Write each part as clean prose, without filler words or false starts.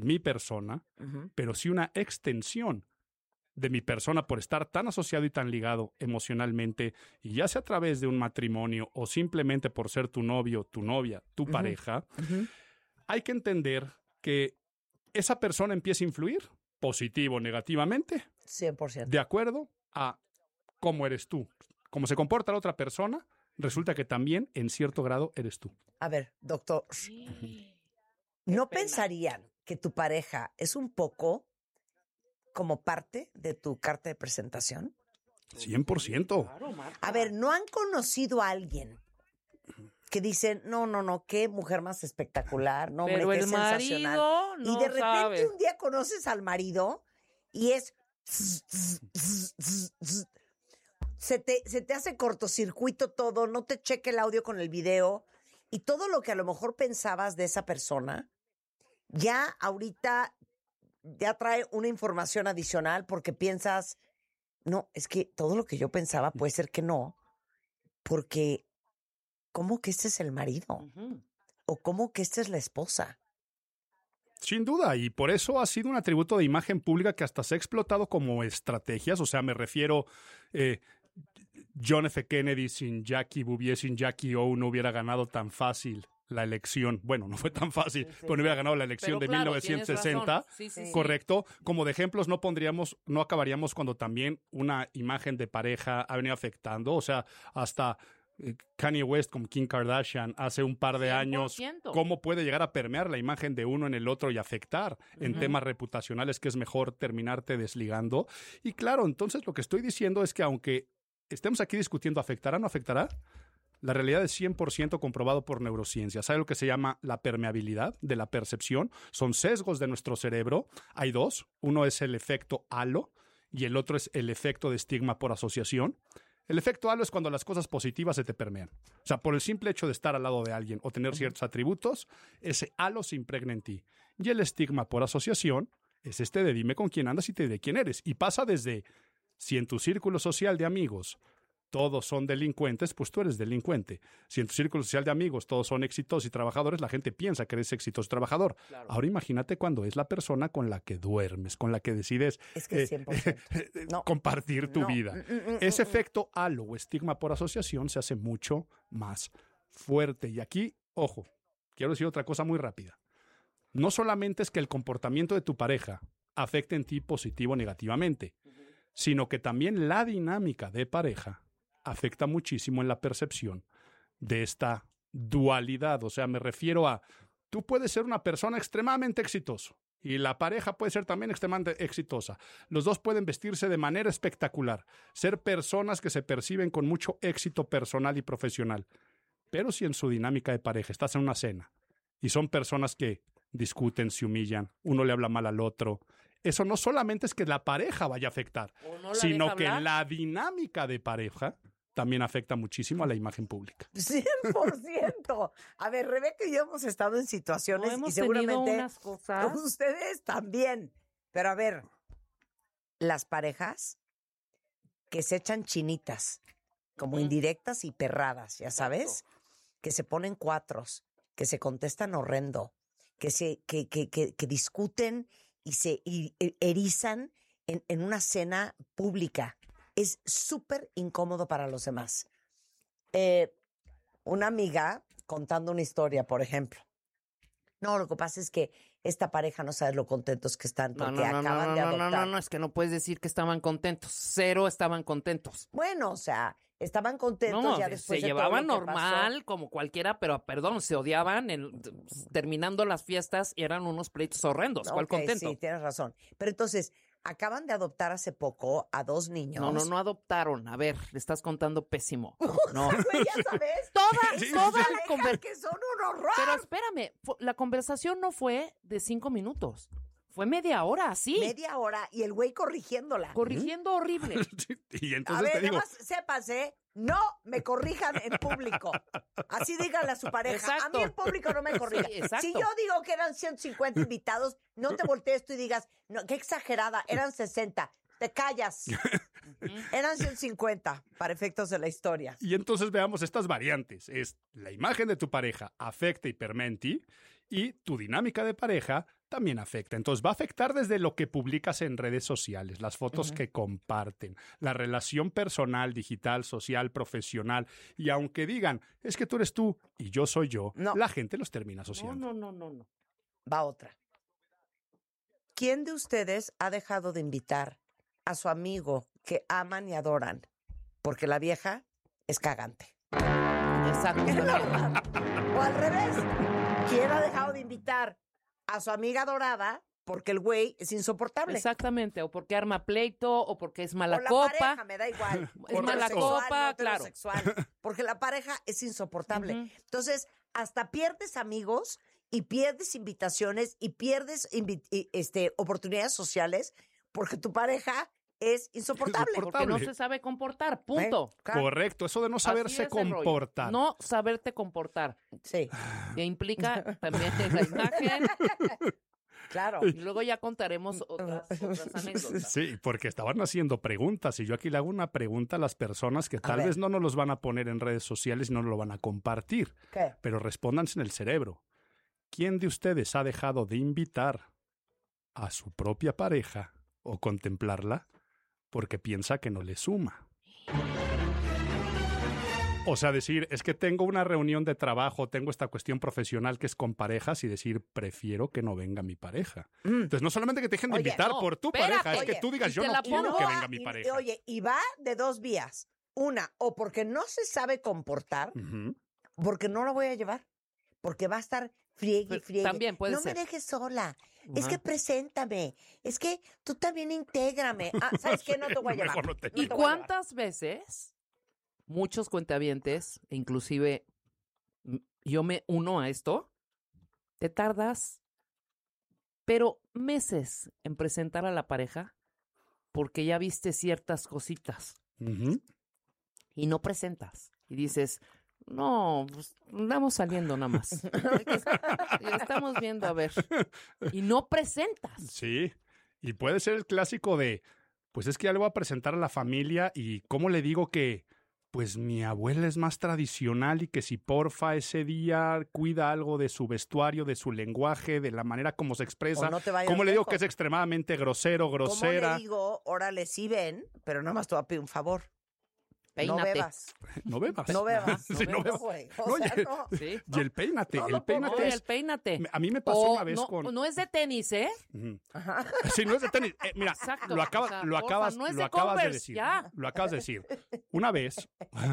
mi persona, pero sí una extensión de mi persona por estar tan asociado y tan ligado emocionalmente, y ya sea a través de un matrimonio o simplemente por ser tu novio, tu novia, tu pareja, hay que entender que esa persona empieza a influir, positivo o negativamente, 100%. de acuerdo a cómo eres tú. Cómo se comporta la otra persona, resulta que también, en cierto grado, eres tú. A ver, doctor, ¿no pensarían que tu pareja es un poco como parte de tu carta de presentación? 100%. Claro, Marta. A ver, ¿no han conocido a alguien que dicen, no, qué mujer más espectacular, no, hombre, Pero qué el sensacional? marido no Y de repente sabe. un día conoces al marido y es... Se te hace cortocircuito todo, no te cheque el audio con el video y todo lo que a lo mejor pensabas de esa persona, ya ahorita ya trae una información adicional porque piensas, no, es que todo lo que yo pensaba puede ser que no, porque ¿cómo que este es el marido? Ujú. ¿O cómo que esta es la esposa? Sin duda, y por eso ha sido un atributo de imagen pública que hasta se ha explotado como estrategias, o sea, me refiero, John F. Kennedy sin Jackie Bouvier, sin Jackie O no hubiera ganado tan fácil la elección. Bueno, no fue tan fácil, pero no hubiera ganado la elección Pero de claro, 1960. tienes razón. Sí. Correcto. Como de ejemplos no acabaríamos cuando también una imagen de pareja ha venido afectando, o sea, hasta Kanye West con Kim Kardashian hace un par de 100%. años, cómo puede llegar a permear la imagen de uno en el otro y afectar en temas reputacionales que es mejor terminarte desligando. Y claro, entonces lo que estoy diciendo es que aunque estemos aquí discutiendo ¿afectará o no afectará? La realidad es 100% comprobado por neurociencia. ¿Sabe lo que se llama la permeabilidad de la percepción? Son sesgos de nuestro cerebro. Hay dos. Uno es el efecto halo y el otro es el efecto de estigma por asociación. El efecto halo es cuando las cosas positivas se te permean. O sea, por el simple hecho de estar al lado de alguien o tener ciertos atributos, ese halo se impregna en ti. Y el estigma por asociación es este de dime con quién andas y te diré quién eres. Y pasa desde, si en tu círculo social de amigos todos son delincuentes, pues tú eres delincuente. Si en tu círculo social de amigos todos son exitosos y trabajadores, la gente piensa que eres exitoso y trabajador. Claro. Ahora imagínate cuando es la persona con la que duermes, con la que decides Es que 100%. No. compartir tu No. vida. Ese efecto halo o estigma por asociación se hace mucho más fuerte. Y aquí, ojo, quiero decir otra cosa muy rápida. No solamente es que el comportamiento de tu pareja afecte en ti positivo o negativamente, sino que también la dinámica de pareja afecta muchísimo en la percepción de esta dualidad. O sea, me refiero a, tú puedes ser una persona extremadamente exitosa y la pareja puede ser también extremadamente exitosa. Los dos pueden vestirse de manera espectacular, ser personas que se perciben con mucho éxito personal y profesional. Pero si en su dinámica de pareja estás en una cena y son personas que discuten, se humillan, uno le habla mal al otro, eso no solamente es que la pareja vaya a afectar, O no la sino deja que hablar. la dinámica de pareja también afecta muchísimo a la imagen pública. 100%. A ver, Rebeca y yo hemos estado en situaciones No, hemos y seguramente tenido unas cosas. ustedes también. Pero a ver, las parejas que se echan chinitas, como indirectas y perradas, ya sabes, que se ponen cuatros, que se contestan horrendo, que discuten y se erizan en una cena pública. Es súper incómodo para los demás. Una amiga contando una historia, por ejemplo. No, lo que pasa es que esta pareja no sabe lo contentos que están porque acaban de adoptar. No, es que no puedes decir que estaban contentos. Cero estaban contentos. Bueno, o sea, estaban contentos No, ya después se de todo lo llevaban que normal, pasó. como cualquiera, pero perdón, se odiaban terminando las fiestas y eran unos pleitos horrendos. ¿Cuál Ok, contento? sí, tienes razón. Pero entonces, acaban de adoptar hace poco a 2 niños. No adoptaron. A ver, le estás contando pésimo. No. Güey, ya sabes. Toda Esas la parejas conversación. que son un horror. Pero espérame, la conversación no fue de 5 minutos. Fue media hora, así. Media hora y el güey corrigiéndola. Corrigiendo horrible. Y A entonces ver, te digo, nada más sépase, no me corrijan en público. Así dígale a su pareja. Exacto. A mí en público no me corrija. Sí, exacto. Si yo digo que eran 150 invitados, no te voltees tú y digas, no, qué exagerada, eran 60. Te callas. Eran 150 para efectos de la historia. y entonces veamos estas variantes. Es la imagen de tu pareja afecta y permea en ti y tu dinámica de pareja también afecta. Entonces, va a afectar desde lo que publicas en redes sociales, las fotos que comparten, la relación personal, digital, social, profesional. Y aunque digan, es que tú eres tú y yo soy yo, la gente los termina asociando. No. Va otra. ¿Quién de ustedes ha dejado de invitar a su amigo que aman y adoran porque la vieja es cagante? Exacto. O al revés. ¿Quién ha dejado de invitar a su amiga adorada porque el güey es insoportable? Exactamente, o porque arma pleito, o porque es mala o la copa. pareja, me da igual. Es mala Heterosexual, copa, no claro. heterosexual, porque la pareja es insoportable. Ujú. Entonces, hasta pierdes amigos y pierdes invitaciones y pierdes oportunidades sociales porque tu pareja es insoportable. Porque no se sabe comportar, punto. Claro. Correcto, eso de no Así saberse es el rollo. comportar. No saberte comportar. Sí, Que implica también la imagen. claro. Y luego ya contaremos otras anécdotas. Sí, porque estaban haciendo preguntas y yo aquí le hago una pregunta a las personas que tal ver. vez no nos los van a poner en redes sociales y no nos lo van a compartir, ¿Qué? pero respóndanse en el cerebro. ¿Quién de ustedes ha dejado de invitar a su propia pareja o contemplarla porque piensa que no le suma? O sea, decir, es que tengo una reunión de trabajo, tengo esta cuestión profesional que es con parejas y decir, prefiero que no venga mi pareja. Entonces, no solamente que te dejen de Oye, invitar no, por tu espérate. pareja, es que Oye, tú digas, y yo te no la quiero pongo que a- venga mi pareja. Oye, y va de dos vías. Una, o porque no se sabe comportar, Ujú. porque no la voy a llevar. Porque va a estar friegue y Pero friegue. también puede no ser. me dejes sola. Es Ajá. que preséntame. Es que tú también intégrame. Ah, ¿sabes qué? No te voy a llevar. Mejor no te No ¿Y te voy a llevar. cuántas veces muchos cuentavientes, e inclusive yo me uno a esto, te tardas, pero meses en presentar a la pareja porque ya viste ciertas cositas Ujú. y no presentas? Y dices, no, pues andamos saliendo nada más. Ya estamos viendo, a ver. Y no presentas. Sí, y puede ser el clásico de, pues es que ya le voy a presentar a la familia y cómo le digo que, pues mi abuela es más tradicional y que si porfa ese día cuida algo de su vestuario, de su lenguaje, de la manera como se expresa, O no te vayas cómo le digo que lejos. es extremadamente grosero, ¿Cómo grosera. le digo, órale, sí ven, pero nada más te voy a pedir un favor? No Peínate. bebas. No bebas. No bebas. Sí, no bebas. güey. O No, sea, y- no. Sí. Y el peínate, No, el no, peínate Oye, es... el peínate. A mí me pasó O una vez no, con... no es de tenis, ¿eh? Ujú. Ajá. Sí, no es de tenis. Mira, Exacto. lo acabas, O sea, lo porfa, acabas, no es lo de acabas de Converse, decir. ya. Lo acabas de decir. Una vez,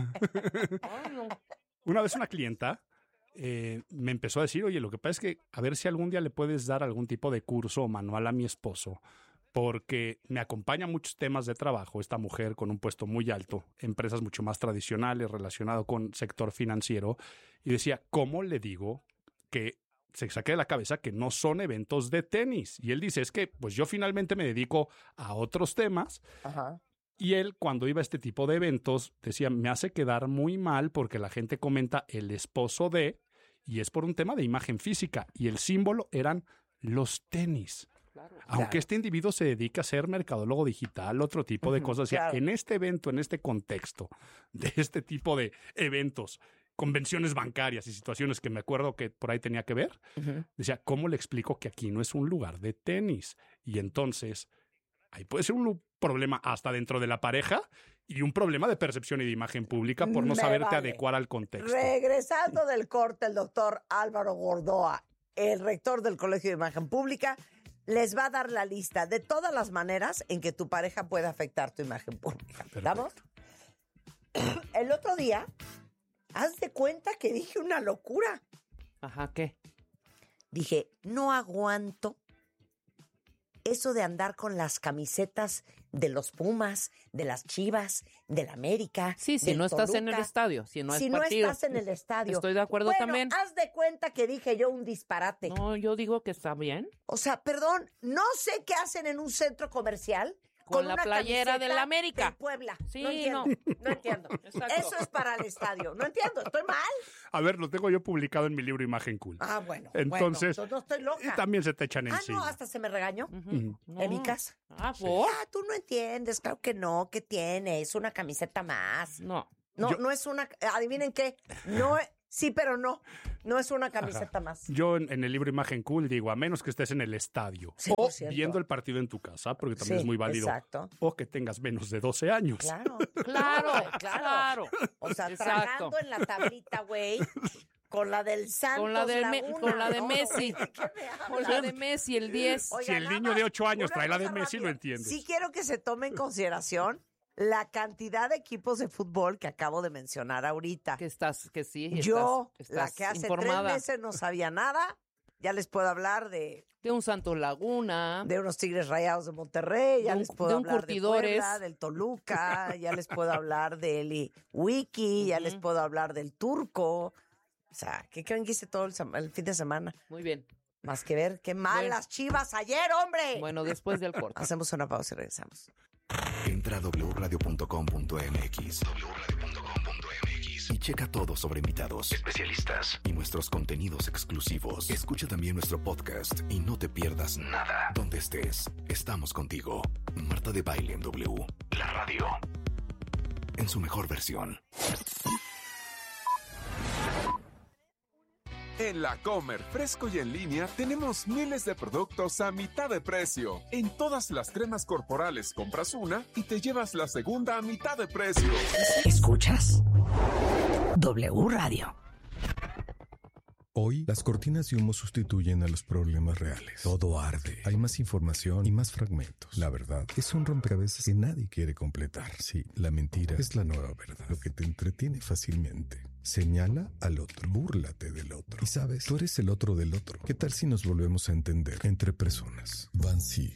Ay, no. una clienta me empezó a decir, oye, lo que pasa es que a ver si algún día le puedes dar algún tipo de curso o manual a mi esposo, porque me acompaña muchos temas de trabajo, esta mujer con un puesto muy alto, empresas mucho más tradicionales relacionado con sector financiero, y decía, ¿cómo le digo que se saque de la cabeza que no son eventos de tenis? Y él dice, es que pues yo finalmente me dedico a otros temas. Ajá. Y él, cuando iba a este tipo de eventos, decía, me hace quedar muy mal porque la gente comenta el esposo de, y es por un tema de imagen física, y el símbolo eran los tenis. Aunque Claro. este individuo se dedica a ser mercadólogo digital, otro tipo de cosas, decía, claro. en este evento, en este contexto, de este tipo de eventos, convenciones bancarias y situaciones que me acuerdo que por ahí tenía que ver, decía, ¿cómo le explico que aquí no es un lugar de tenis? Y entonces, ahí puede ser un problema hasta dentro de la pareja y un problema de percepción y de imagen pública por no Me saberte vale. adecuar al contexto. Regresando del corte, el doctor Álvaro Gordoa, el rector del Colegio de Imagen Pública, les va a dar la lista de todas las maneras en que tu pareja puede afectar tu imagen pública. ¿Estamos? El otro día, haz de cuenta que dije una locura. Ajá, ¿qué? Dije, no aguanto eso de andar con las camisetas de los Pumas, de las Chivas, del América. Sí, si del no estás en el Toluca. estadio, si no es Si no partido. estás en el estadio. Estoy de acuerdo Bueno, también. haz de cuenta que dije yo un disparate. No, yo digo que está bien. O sea, perdón, no sé qué hacen en un centro comercial Con la una playera camiseta del América. del Puebla. Sí, no entiendo. No entiendo. Exacto. Eso es para el estadio. No entiendo. ¿Estoy mal? A ver, lo tengo yo publicado en mi libro Imagen Cool. Ah, bueno. Entonces, bueno, no estoy loca. y también se te echan Ah, encima. no, hasta se me regañó. Ujú. No. En mi casa. Ah, ¿por? Ah, tú no entiendes, claro que no, ¿qué tiene? Es una camiseta más. No. No, Yo- no es una, adivinen qué, no, Sí, pero no. No es una camiseta más. Yo en el libro Imagen Cool digo, a menos que estés en el estadio o 100%. viendo el partido en tu casa, porque también Sí, es muy válido, exacto. o que tengas menos de 12 años. Claro. Claro. O sea, Exacto. tragando en la tablita, güey, con la del Santos Con la de Laguna, ¿no? Messi. ¿De qué me hablas? Con la de Messi, el 10. Oiga, Si el nada niño más, de 8 años una trae la de cosa Messi, rápida. lo entiendes. Sí quiero que se tome en consideración la cantidad de equipos de fútbol que acabo de mencionar ahorita. Que sí. Yo, estás la que hace informada 3 meses no sabía nada, ya les puedo hablar de un Santos Laguna. unos Tigres Rayados de Monterrey, ya De un- les puedo de un hablar Curtidores. de Puebla, del Toluca, ya les puedo hablar del Wiki, ya les puedo hablar del Turco. O sea, ¿qué creen que hice todo el fin de semana? Muy bien. Más que ver qué malas Chivas ayer, hombre. Bueno, después del corte. Hacemos una pausa y regresamos. Entra a wradio.com.mx y checa todo sobre invitados, especialistas y nuestros contenidos exclusivos. Escucha también nuestro podcast y no te pierdas nada. Donde estés, estamos contigo. Marta de Baile en W, la radio, en su mejor versión. En La Comer, fresco y en línea, tenemos miles de productos a mitad de precio. En todas las cremas corporales compras una y te llevas la segunda a mitad de precio. ¿Escuchas? W Radio. Hoy, las cortinas de humo sustituyen a los problemas reales. Todo arde. Hay más información y más fragmentos. La verdad es un rompecabezas que nadie quiere completar. Sí, la mentira es la nueva verdad. Lo que te entretiene fácilmente. Señala al otro. Búrlate del otro. Y sabes, tú eres el otro del otro. ¿Qué tal si nos volvemos a entender entre personas? Bansi.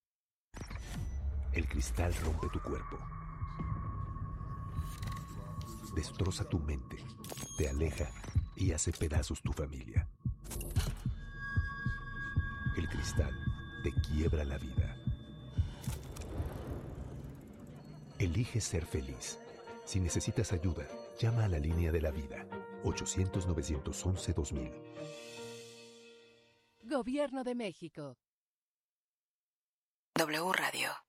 El cristal rompe tu cuerpo. Destroza tu mente. Te aleja y hace pedazos tu familia. El cristal te quiebra la vida. Elige ser feliz. Si necesitas ayuda, llama a la línea de la vida. 800-911-2000. Gobierno de México. W Radio.